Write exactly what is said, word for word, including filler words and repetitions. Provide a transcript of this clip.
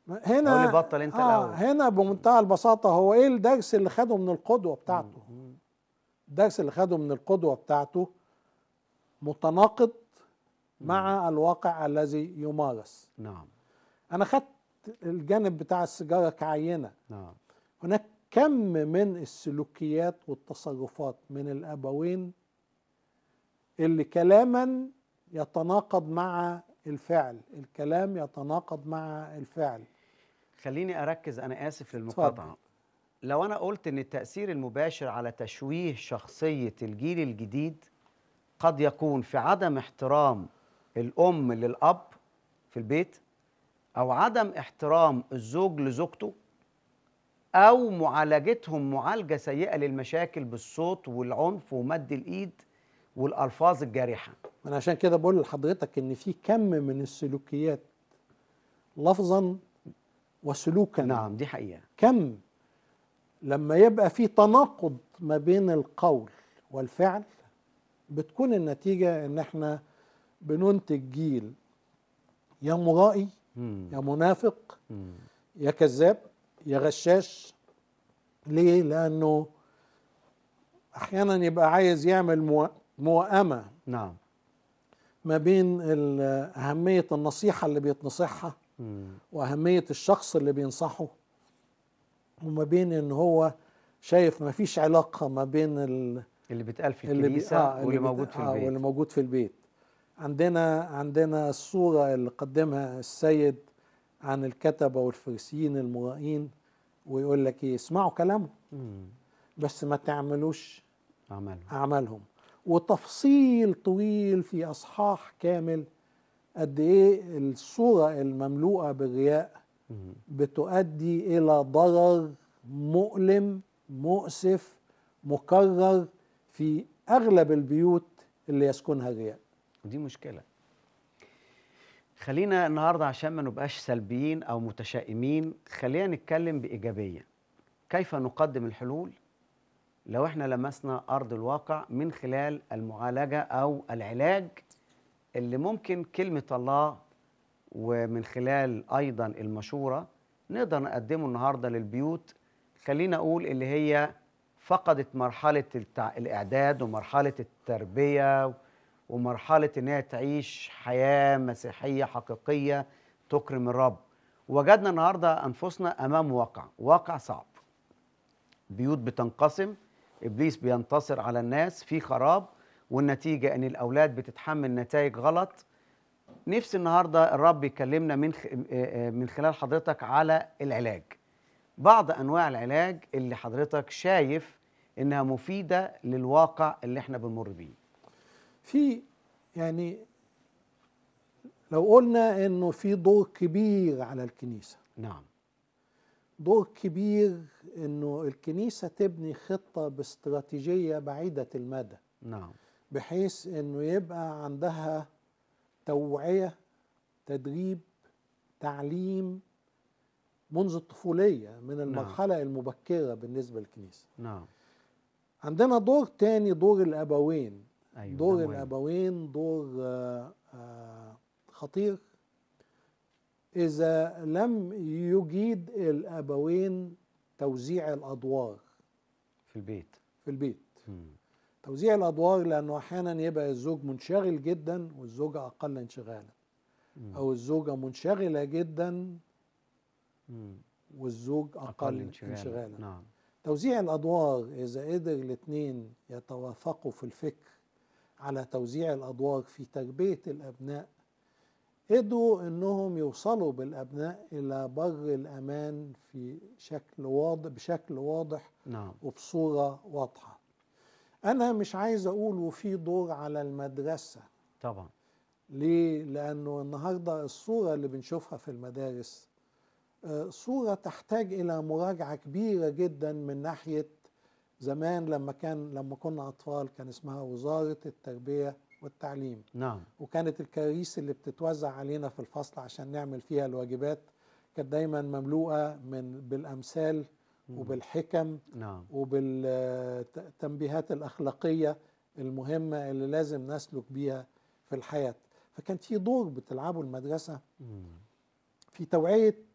هنا اقول لي بطل انت اه الاول. هنا بمنتهى البساطه، هو ايه الدرس اللي خده من القدوه بتاعته؟ مم. الدرس اللي خده من القدوه بتاعته متناقض مم. مع الواقع الذي يمارس. نعم. انا خدت الجانب بتاع السيجاره كعينه. نعم. هناك كم من السلوكيات والتصرفات من الابوين اللي كلاما يتناقض مع الفعل، الكلام يتناقض مع الفعل. خليني اركز، انا اسف اتفضل. للمقاطعه. لو انا قلت ان التاثير المباشر على تشويه شخصيه الجيل الجديد قد يكون في عدم احترام الام للاب في البيت، او عدم احترام الزوج لزوجته، او معالجتهم معالجه سيئه للمشاكل بالصوت والعنف ومد الايد والالفاظ الجارحه. انا عشان كده بقول لحضرتك ان في كم من السلوكيات لفظا وسلوكا. نعم دي حقيقه. كم لما يبقى في تناقض ما بين القول والفعل بتكون النتيجة ان احنا بننتج جيل يا مرائي مم. يا منافق مم. يا كذاب يا غشاش. ليه؟ لانه احيانا يبقى عايز يعمل مو- موائمة نعم. ما بين ال- اهمية النصيحة اللي بيتنصحها مم. واهمية الشخص اللي بينصحه، وما بين ان هو شايف ما فيش علاقة ما بين ال اللي بيتقال في اللي بي الكنيسه اه اللي واللي بي موجود في اه واللي البيت. موجود في البيت. عندنا عندنا الصورة اللي قدمها السيد عن الكتبة والفريسيين المرائين، ويقول لك ايه؟ اسمعوا كلامهم مم. بس ما تعملوش عمل. اعمالهم. وتفصيل طويل في اصحاح كامل قد ايه الصورة المملوءة بالرياء مم. بتؤدي الى ضرر مؤلم مؤسف مكرر في اغلب البيوت اللي يسكنها الرياء. ودي مشكله. خلينا النهارده عشان ما نبقاش سلبيين او متشائمين، خلينا نتكلم بايجابيه. كيف نقدم الحلول لو احنا لمسنا ارض الواقع من خلال المعالجه او العلاج اللي ممكن كلمه الله ومن خلال ايضا المشوره نقدر نقدمه النهارده للبيوت. خلينا اقول اللي هي فقدت مرحله التع... الاعداد ومرحله التربيه ومرحله ان هي تعيش حياه مسيحيه حقيقيه تكرم الرب. وجدنا النهارده انفسنا امام واقع واقع صعب. بيوت بتنقسم، ابليس بينتصر على الناس، في خراب، والنتيجه ان الاولاد بتتحمل نتائج غلط. نفسي النهارده الرب يكلمنا من خ... من خلال حضرتك على العلاج، بعض انواع العلاج اللي حضرتك شايف انها مفيده للواقع اللي احنا بنمر بيه. في يعني لو قلنا انه في دور كبير على الكنيسة، نعم. دور كبير انه الكنيسة تبني خطة باستراتيجية بعيدة المدى، نعم. بحيث انه يبقى عندها توعية، تدريب، تعليم منذ الطفولية من نعم. المرحلة المبكرة بالنسبة للكنيسة. نعم. عندنا دور تاني، دور الأبوين. ايوه ده دور مهم. الأبوين دور آه، آه، خطير. إذا لم يجيد الأبوين توزيع الأدوار في البيت. في البيت، مم. توزيع الأدوار، لأنه أحيانا يبقى الزوج منشغل جدا والزوجة أقل انشغالا، مم. أو الزوجة منشغلة جدا مم. والزوج اقل أقل انشغالا. انشغالا. نعم. توزيع الأدوار إذا قدر الاثنين يتوافقوا في الفكر على توزيع الأدوار في تربية الأبناء، قدروا أنهم يوصلوا بالأبناء إلى بر الأمان في شكل واضح، بشكل واضح نعم. وبصورة واضحة. أنا مش عايز أقول وفي دور على المدرسة. طبعا. ليه؟ لأنه النهاردة الصورة اللي بنشوفها في المدارس آه، صورة تحتاج إلى مراجعة كبيرة جدا من ناحية زمان. لما كان لما كنا أطفال كان اسمها وزارة التربية والتعليم، نعم. وكانت الكراريس اللي بتتوزع علينا في الفصل عشان نعمل فيها الواجبات كانت دايما مملوءة من بالأمثال مم. وبالحكم نعم. وبالتنبيهات الأخلاقية المهمة اللي لازم نسلك بيها في الحياة. فكان في دور بتلعبه المدرسة مم. في توعية